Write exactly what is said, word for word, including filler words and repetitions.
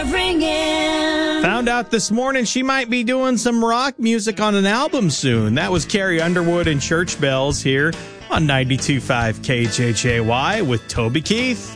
Found out this morning she might be doing some rock music on an album soon. That was Carrie Underwood and Church Bells here on ninety-two point five K J J Y with Toby Keith.